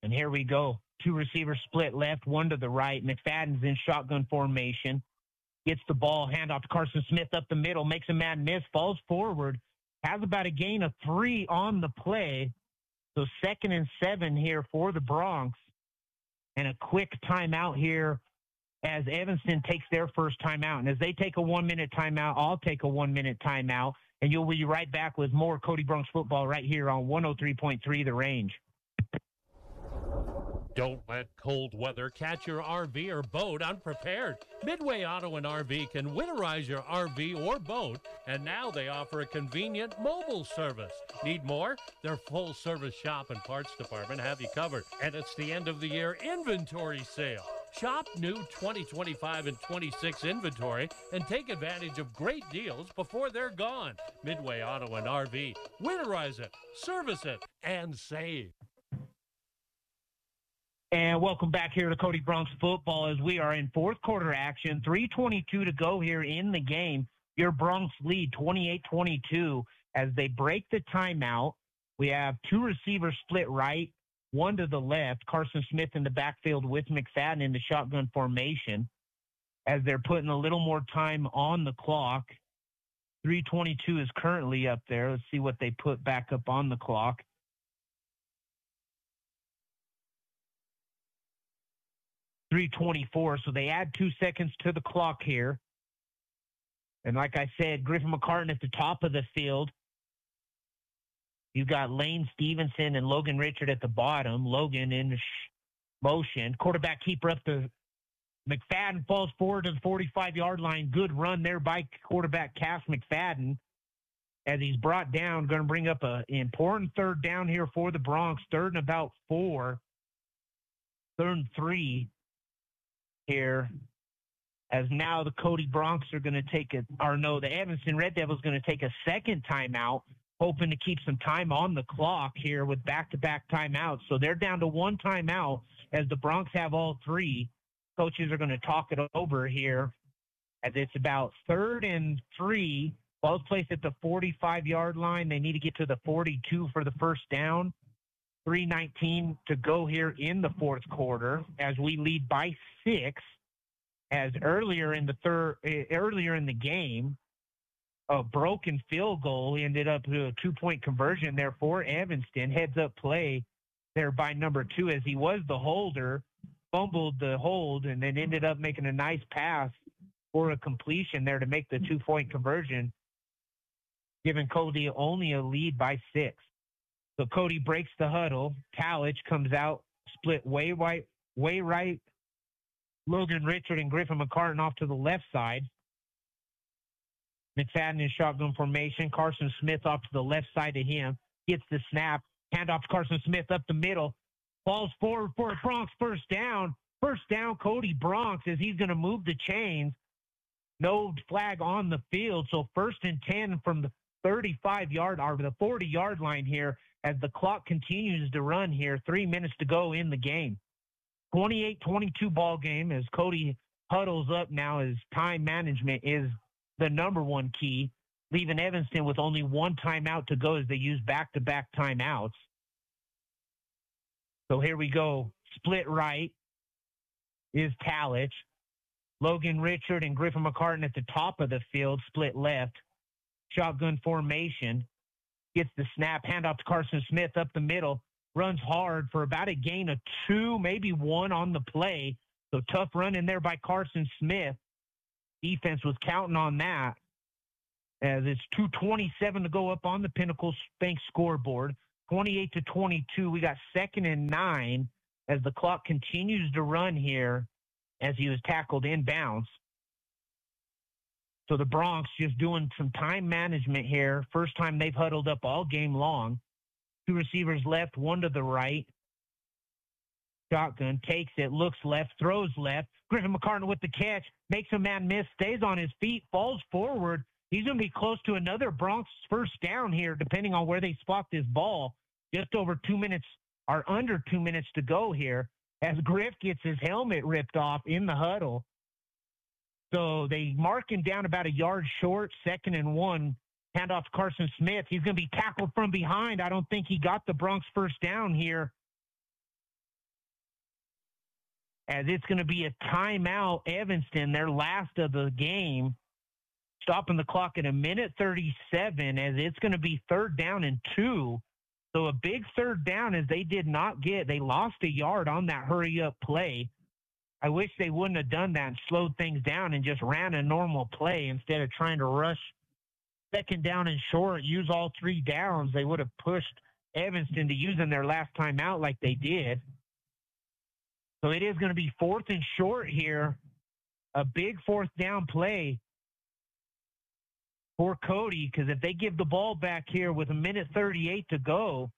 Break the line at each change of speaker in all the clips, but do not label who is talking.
And here we go. Two receivers split left, one to the right. McFadden's in shotgun formation. Gets the ball, handoff to Carson Smith up the middle, makes a man miss, falls forward, has about a gain of 3 on the play. So 2nd and 7 here for the Bronx. And a quick timeout here as Evanston takes their first timeout. And as they take a 1-minute timeout, I'll take a 1-minute timeout. And you'll be right back with more Cody Bronx football right here on 103.3 The Range.
Don't let cold weather catch your RV or boat unprepared. Midway Auto and RV can winterize your RV or boat, and now they offer a convenient mobile service. Need more? Their full-service shop and parts department have you covered. And it's the end of the year inventory sale. Shop new 2025 and 26 inventory and take advantage of great deals before they're gone. Midway Auto and RV. Winterize it, service it, and save.
And welcome back here to Cody Bronx football as we are in fourth quarter action. 3:22 to go here in the game. Your Bronx lead 28-22 as they break the timeout. We have two receivers split right, one to the left. Carson Smith in the backfield with McFadden in the shotgun formation as they're putting a little more time on the clock. 3:22 is currently up there. Let's see what they put back up on the clock. 3:24, so they add 2 seconds to the clock here. And like I said, Griffin McCartan at the top of the field. You've got Lane Stevenson and Logan Richard at the bottom. Logan in motion. Quarterback keeper up to McFadden, falls forward to the 45-yard line. Good run there by quarterback Cass McFadden as he's brought down. Going to bring up an important third down here for the Bronx. 3rd and about 4. 3rd and 3 here, as now the Cody Bronx are going to take the Evanston Red Devils going to take a second timeout, hoping to keep some time on the clock here with back-to-back timeouts. So they're down to one timeout as the Bronx have all 3. Coaches are going to talk it over here as it's about 3rd and 3. Ball's placed at the 45-yard line. They need to get to the 42 for the first down. 3:19 to go here in the fourth quarter as we lead by 6. As earlier in the game, a broken field goal ended up to a 2-point conversion there for Evanston. Heads up play there by number 2 as he was the holder, fumbled the hold, and then ended up making a nice pass for a completion there to make the 2-point conversion, giving Cody only a lead by 6. So Cody breaks the huddle. Talich comes out, split way right. Logan Richard and Griffin McCartan off to the left side. McFadden in shotgun formation. Carson Smith off to the left side of him. Gets the snap. Hand off to Carson Smith up the middle. Falls forward for a Bronx first down. First down, Cody Bronx, as he's going to move the chains. No flag on the field. So 1st and 10 from the 35-yard or the 40-yard line here as the clock continues to run here. 3 minutes to go in the game. 28-22 ball game as Cody huddles up now as time management is the number one key, leaving Evanston with only one timeout to go as they use back-to-back timeouts. So here we go. Split right is Talich. Logan Richard and Griffin McCartan at the top of the field. Split left. Shotgun formation. Gets the snap. Handoff to Carson Smith up the middle. Runs hard for about a gain of 2, maybe 1 on the play. So tough run in there by Carson Smith. Defense was counting on that as it's 2:27 to go up on the Pinnacle Bank scoreboard. 28-22. We got 2nd and 9 as the clock continues to run here as he was tackled inbounds. So the Bronx just doing some time management here. First time they've huddled up all game long. 2 receivers left, 1 to the right. Shotgun takes it, looks left, throws left. Griffin McCartan with the catch, makes a man miss, stays on his feet, falls forward. He's going to be close to another Bronx first down here, depending on where they spot this ball. Just over 2 minutes, or under 2 minutes to go here, as Griff gets his helmet ripped off in the huddle. So they mark him down about a yard short, 2nd and 1. Hand off to Carson Smith. He's going to be tackled from behind. I don't think he got the Bronx first down here as it's going to be a timeout. Evanston, their last of the game, stopping the clock at 1:37, as it's going to be 3rd down and 2. So a big 3rd down, as they lost a yard on that hurry-up play. I wish they wouldn't have done that and slowed things down and just ran a normal play instead of trying to rush 2nd down and short, use all 3 downs. They would have pushed Evanston to using their last timeout like they did. So it is going to be 4th and short here. A big 4th down play for Cody, because if they give the ball back here with 1:38 to go,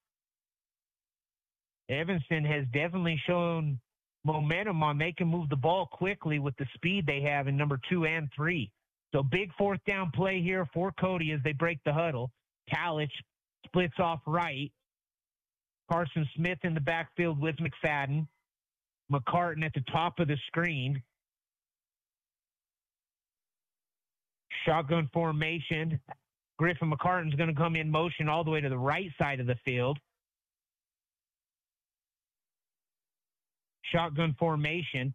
Evanston has definitely shown momentum on they can move the ball quickly with the speed they have in number 2 and 3. So big 4th down play here for Cody as they break the huddle. Talich splits off right. Carson Smith in the backfield with McFadden. McCartan at the top of the screen. Shotgun formation. Griffin McCartan's going to come in motion all the way to the right side of the field. Shotgun formation.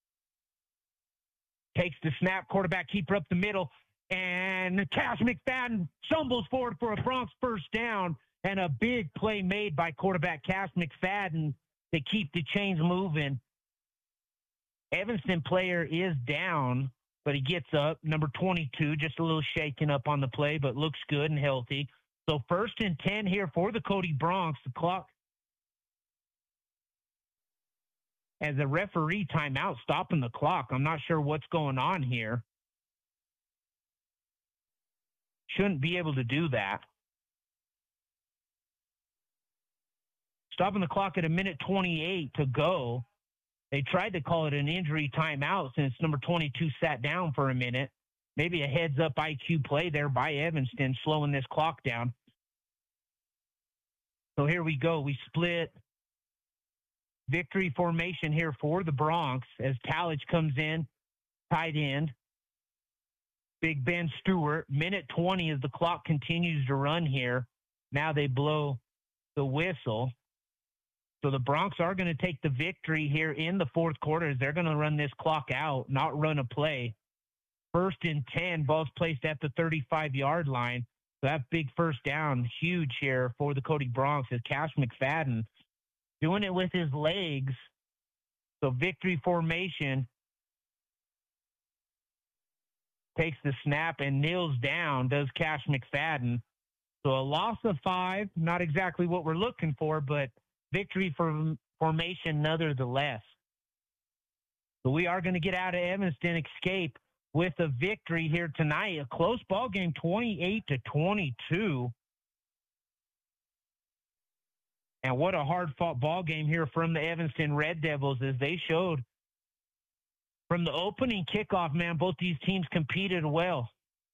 Takes the snap, quarterback keeper up the middle, and Cash McFadden stumbles forward for a Bronx 1st down, and a big play made by quarterback Cash McFadden to keep the chains moving. Evanston player is down, but he gets up. Number 22, just a little shaken up on the play, but looks good and healthy. So 1st and 10 here for the Cody Bronx. The clock as a referee timeout stopping the clock. I'm not sure what's going on here. Shouldn't be able to do that. Stopping the clock at 1:28 to go. They tried to call it an injury timeout since number 22 sat down for a minute. Maybe a heads-up IQ play there by Evanston, slowing this clock down. So here we go. We split victory formation here for the Bronx as Talich comes in, tight end. Big Ben Stewart, 1:20 as the clock continues to run here. Now they blow the whistle. So the Bronx are going to take the victory here in the 4th quarter as they're going to run this clock out, not run a play. 1st and 10, ball's placed at the 35-yard line. So that big 1st down, huge here for the Cody Bronx as Cash McFadden doing it with his legs. So victory formation. Takes the snap and kneels down, does Cash McFadden. So a loss of 5, not exactly what we're looking for, but victory formation nonetheless. So we are going to get out of Evanston Escape with a victory here tonight. A close ball game, 28-22. And what a hard-fought ball game here from the Evanston Red Devils as they showed from the opening kickoff, man, both these teams competed well.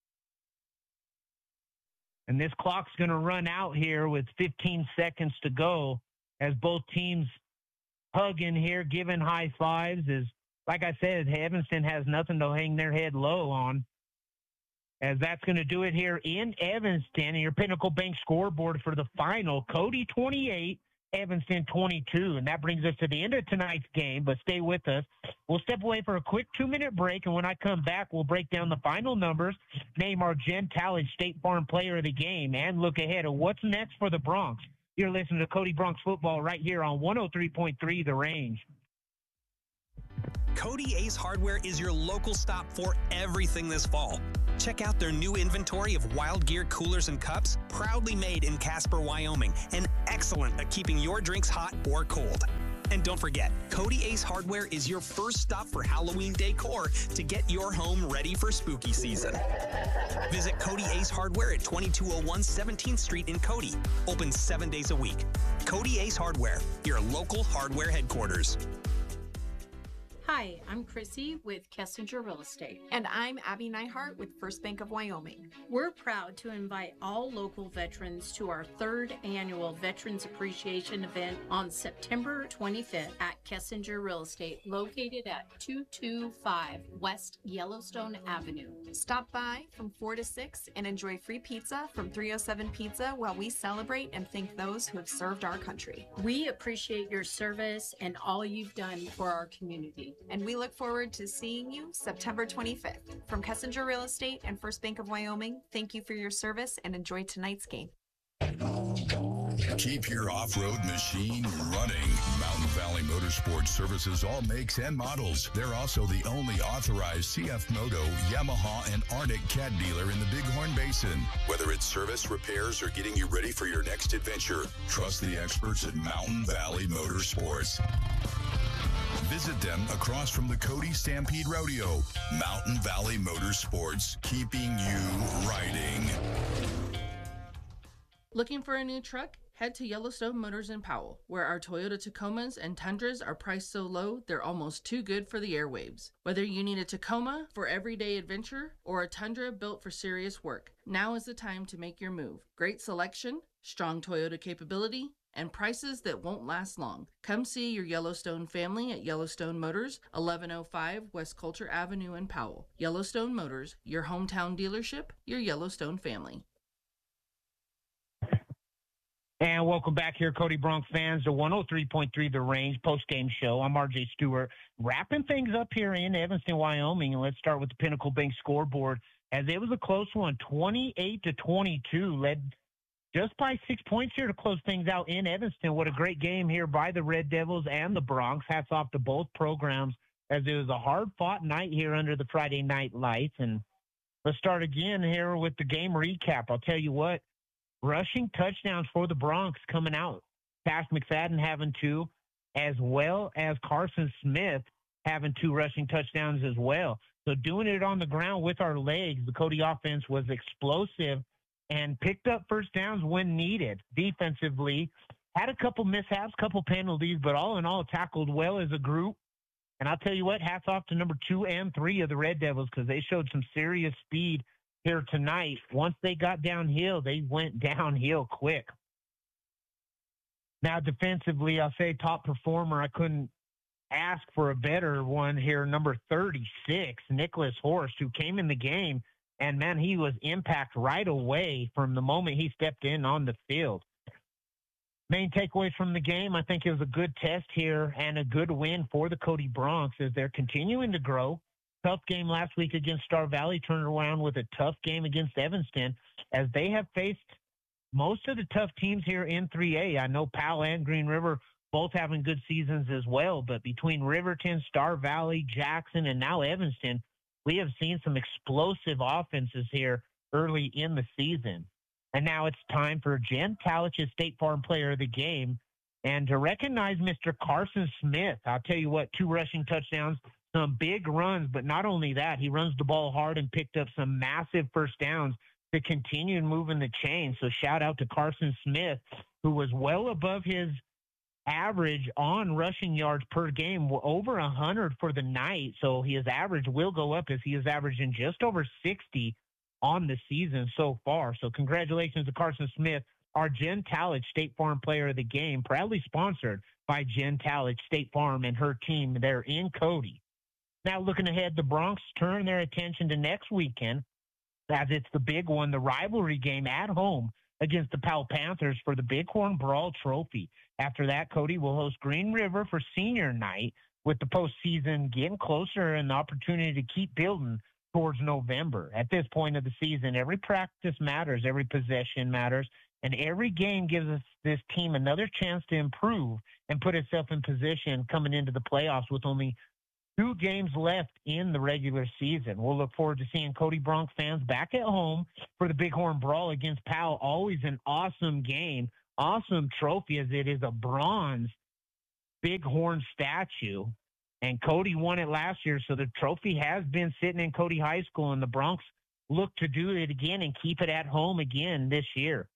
And this clock's going to run out here with 15 seconds to go as both teams hugging here, giving high fives. As, like I said, Evanston has nothing to hang their head low on. As that's going to do it here in Evanston, and your Pinnacle Bank scoreboard for the final. Cody 28, Evanston 22. And that brings us to the end of tonight's game, but stay with us. We'll step away for a quick 2-minute break, and when I come back, we'll break down the final numbers, name our Jen Talich State Farm Player of the Game, and look ahead at what's next for the Bronx. You're listening to Cody Bronx Football right here on 103.3 The Range.
Cody Ace Hardware is your local stop for everything this fall. Check out their new inventory of Wild Gear coolers and cups, proudly made in Casper, Wyoming, and excellent at keeping your drinks hot or cold. And don't forget, Cody Ace Hardware is your first stop for Halloween decor to get your home ready for spooky season. Visit Cody Ace Hardware at 2201 17th Street in Cody. Open 7 days a week. Cody Ace Hardware, your local hardware headquarters.
Hi, I'm Chrissy with Kessinger Real Estate.
And I'm Abby Neihart with First Bank of Wyoming.
We're proud to invite all local veterans to our 3rd annual Veterans Appreciation event on September 25th at Kessinger Real Estate, located at 225 West Yellowstone Avenue.
Stop by from 4 to 6 and enjoy free pizza from 307 Pizza while we celebrate and thank those who have served our country.
We appreciate your service and all you've done for our community.
And we look forward to seeing you September 25th. From Kessinger Real Estate and First Bank of Wyoming, thank you for your service and enjoy tonight's game.
Keep your off-road machine running. Mountain Valley Motorsports services all makes and models. They're also the only authorized CF Moto, Yamaha, and Arctic Cat dealer in the Bighorn Basin. Whether it's service, repairs, or getting you ready for your next adventure, trust the experts at Mountain Valley Motorsports. Visit them across from the Cody Stampede Rodeo. Mountain Valley Motorsports, keeping you riding.
Looking for a new truck? Head to Yellowstone Motors in Powell, where our Toyota Tacomas and Tundras are priced so low they're almost too good for the airwaves. Whether you need a Tacoma for everyday adventure or a Tundra built for serious work, now is the time to make your move. Great selection, strong Toyota capability, and prices that won't last long. Come see your Yellowstone family at Yellowstone Motors, 1105 West Coulter Avenue in Powell. Yellowstone Motors, your hometown dealership, your Yellowstone family.
And welcome back here, Cody Bronx fans, to 103.3 The Range post-game show. I'm RJ Stewart, wrapping things up here in Evanston, Wyoming. And let's start with the Pinnacle Bank scoreboard, as it was a close one, 28-22, led just by 6 points here to close things out in Evanston. What a great game here by the Red Devils and the Bronx. Hats off to both programs, as it was a hard-fought night here under the Friday night lights. And let's start again here with the game recap. I'll tell you what. Rushing touchdowns for the Bronx coming out. Cash McFadden having 2, as well as Carson Smith having 2 rushing touchdowns as well. So doing it on the ground with our legs, the Cody offense was explosive and picked up first downs when needed. Defensively, had a couple mishaps, couple penalties, but all in all tackled well as a group. And I'll tell you what, hats off to number 2 and 3 of the Red Devils, because they showed some serious speed here tonight. Once they got downhill, they went downhill quick. Now, defensively, I'll say top performer. I couldn't ask for a better one here. Number 36, Nicholas Horst, who came in the game, and, man, he was impact right away from the moment he stepped in on the field. Main takeaways from the game, I think it was a good test here and a good win for the Cody Bronx as they're continuing to grow. Tough game last week against Star Valley, turned around with a tough game against Evanston, as they have faced most of the tough teams here in 3A. I know Powell and Green River both having good seasons as well, but between Riverton, Star Valley, Jackson, and now Evanston, we have seen some explosive offenses here early in the season. And now it's time for Jen Talich's State Farm Player of the Game, and to recognize Mr. Carson Smith. I'll tell you what, 2 rushing touchdowns, some big runs, but not only that, he runs the ball hard and picked up some massive first downs to continue moving the chain. So shout out to Carson Smith, who was well above his average on rushing yards per game, over 100 for the night. So his average will go up, as he is averaging just over 60 on the season so far. So congratulations to Carson Smith, our Jen Talich State Farm Player of the Game, proudly sponsored by Jen Talich State Farm and her team there in Cody. Now, looking ahead, the Bronx turn their attention to next weekend, as it's the big one, the rivalry game at home against the Powell Panthers for the Bighorn Brawl Trophy. After that, Cody will host Green River for senior night, with the postseason getting closer and the opportunity to keep building towards November. At this point of the season, every practice matters, every possession matters, and every game gives us this team another chance to improve and put itself in position coming into the playoffs with only 2 games left in the regular season. We'll look forward to seeing Cody Bronx fans back at home for the Bighorn Brawl against Powell. Always an awesome game, awesome trophy, as it is a bronze Bighorn statue. And Cody won it last year, so the trophy has been sitting in Cody High School, and the Bronx look to do it again and keep it at home again this year.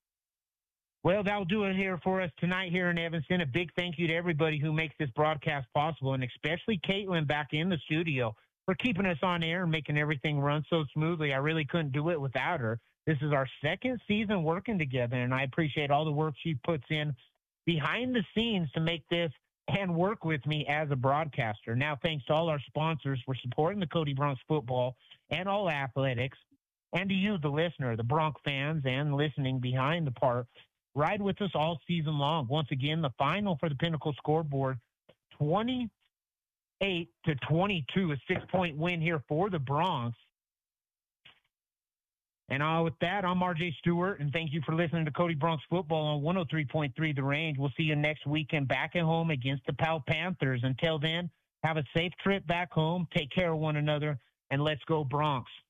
Well, that'll do it here for us tonight here in Evanston. A big thank you to everybody who makes this broadcast possible, and especially Caitlin back in the studio for keeping us on air and making everything run so smoothly. I really couldn't do it without her. This is our 2nd season working together, and I appreciate all the work she puts in behind the scenes to make this and work with me as a broadcaster. Now, thanks to all our sponsors for supporting the Cody Bronx football and all athletics, and to you, the listener, the Bronx fans, and listening behind the part. Ride with us all season long. Once again, the final for the Pinnacle scoreboard, 28-22, a 6-point win here for the Bronx. And with that, I'm RJ Stewart, and thank you for listening to Cody Bronx football on 103.3 The Range. We'll see you next weekend back at home against the Powell Panthers. Until then, have a safe trip back home, take care of one another, and let's go Bronx.